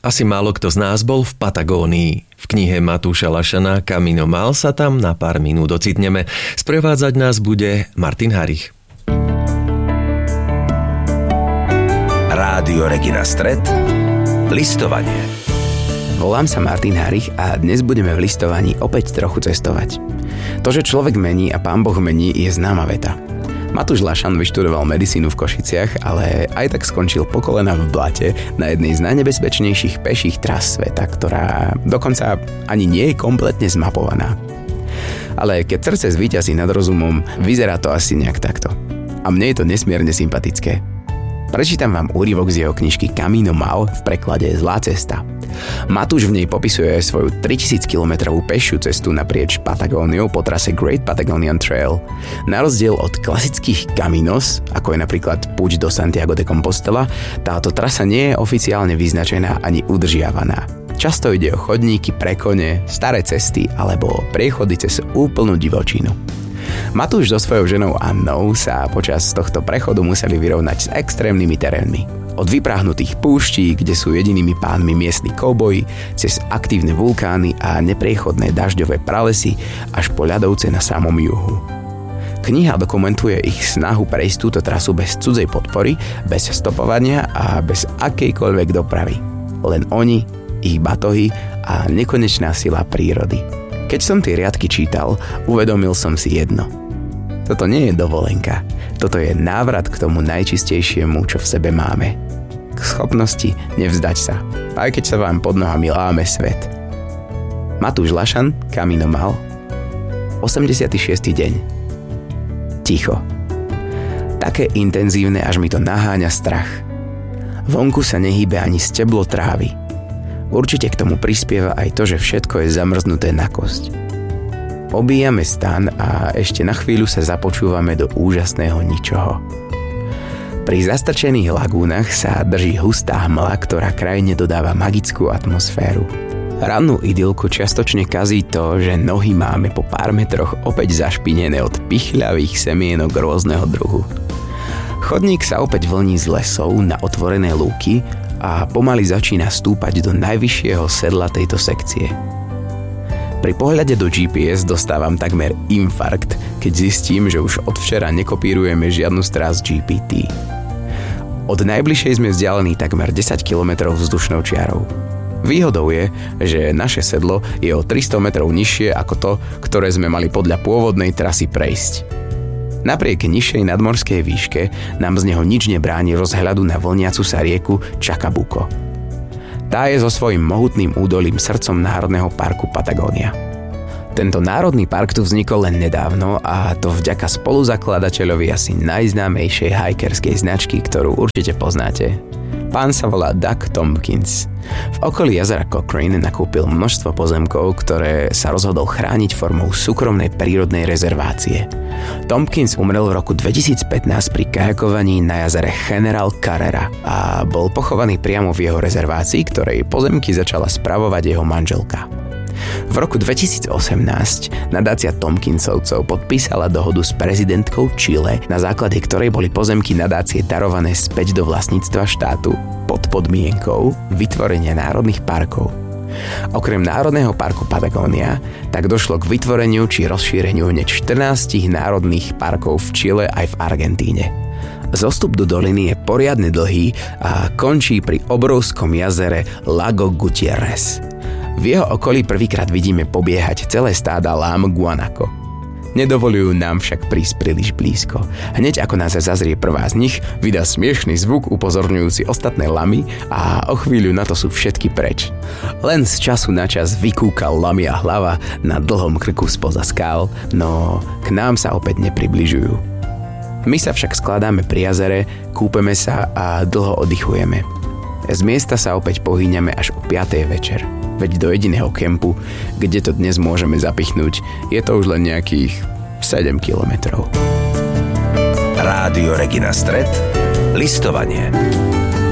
Asi málo kto z nás bol v Patagónii. V knihe Matúša Lašana Camino Mal sa tam na pár minút ocitneme. Sprevádzať nás bude Martin Harich. Rádio Regina Stret. Listovanie. Volám sa Martin Harich a dnes budeme v listovaní opäť trochu cestovať. To, že človek mení a Pán Boh mení, je známa veta. Matúš Lašan vyštudoval medicínu v Košiciach, ale aj tak skončil po kolena v blate na jednej z najnebezpečnejších peších trás sveta, ktorá dokonca ani nie je kompletne zmapovaná. Ale keď srdce zvíťazí nad rozumom, vyzerá to asi nejak takto. A mne je to nesmierne sympatické. Prečítam vám úryvok z jeho knižky Camino Mal, v preklade Zlá cesta. Matúš v nej popisuje svoju 3000-kilometrovú pešiu cestu naprieč Patagóniou po trase Great Patagonian Trail. Na rozdiel od klasických caminos, ako je napríklad púť do Santiago de Compostela, táto trasa nie je oficiálne vyznačená ani udržiavaná. Často ide o chodníky pre kone, staré cesty alebo priechody cez úplnú divočinu. Matúš so svojou ženou Annou sa počas tohto prechodu museli vyrovnať s extrémnymi terénmi. Od vypráhnutých púští, kde sú jedinými pánmi miestni kouboji, cez aktívne vulkány a nepriechodné dažďové pralesy až po ľadovce na samom juhu. Kniha dokumentuje ich snahu prejsť túto trasu bez cudzej podpory, bez stopovania a bez akejkoľvek dopravy. Len oni, ich batohy a nekonečná sila prírody. Keď som tie riadky čítal, uvedomil som si jedno. Toto nie je dovolenka. Toto je návrat k tomu najčistejšiemu, čo v sebe máme. K schopnosti nevzdať sa, aj keď sa vám pod nohami láme svet. Matúš Lašan, Camino Mal, 86. deň. Ticho. Také intenzívne, až mi to naháňa strach. Vonku sa nehýbe ani steblo trávy. Určite k tomu prispieva aj to, že všetko je zamrznuté na kosť. Obíjame stan a ešte na chvíľu sa započúvame do úžasného ničoho. Pri zastrčených lagúnach sa drží hustá hmla, ktorá krajine dodáva magickú atmosféru. Rannú idylku čiastočne kazí to, že nohy máme po pár metroch opäť zašpinené od pichľavých semienok rôzneho druhu. Chodník sa opäť vlní z lesov na otvorené lúky a pomaly začína stúpať do najvyššieho sedla tejto sekcie. Pri pohľade do GPS dostávam takmer infarkt, keď zistím, že už od včera nekopírujeme žiadnu strás GPT. Od najbližšej sme vzdialení takmer 10 km vzdušnou čiarou. Výhodou je, že naše sedlo je o 300 metrov nižšie ako to, ktoré sme mali podľa pôvodnej trasy prejsť. Napriek nižšej nadmorskej výške nám z neho nič nebráni rozhľadu na vlniacu sa rieku Chacabuco. Tá je so svojím mohutným údolím srdcom Národného parku Patagónia. Tento národný park tu vznikol len nedávno a to vďaka spoluzakladateľovi asi najznámejšej hikerskej značky, ktorú určite poznáte. Pán sa volá Doug Tompkins. V okolí jazera Cochrane nakúpil množstvo pozemkov, ktoré sa rozhodol chrániť formou súkromnej prírodnej rezervácie. Tompkins umrel v roku 2015 pri kajakovaní na jazere General Carrera a bol pochovaný priamo v jeho rezervácii, ktorej pozemky začala spravovať jeho manželka. V roku 2018 nadácia Tompkinsovcov podpísala dohodu s prezidentkou Chile, na základe ktorej boli pozemky nadácie darované späť do vlastníctva štátu pod podmienkou vytvorenia národných parkov. Okrem Národného parku Patagónia tak došlo k vytvoreniu či rozšíreniu hneď 14 národných parkov v Čile aj v Argentíne. Zostup do doliny je poriadne dlhý a končí pri obrovskom jazere Lago Gutiérrez. V jeho okolí prvýkrát vidíme pobiehať celé stáda lám guanaco. Nedovolujú nám však prísť príliš blízko. Hneď ako nás zazrie prvá z nich, vydá smiešný zvuk upozorňujúci ostatné lamy a o chvíľu na to sú všetky preč. Len z času na čas vykúka lamia hlava na dlhom krku spoza skál, no k nám sa opäť nepribližujú. My sa však skladáme pri jazere, kúpeme sa a dlho oddychujeme. Z miesta sa opäť pohýňame až o 5. večer. Veď do jediného kempu, kde to dnes môžeme zapichnúť, je to už len nejakých 7 kilometrov. Rádio Regina Stret. Listovanie.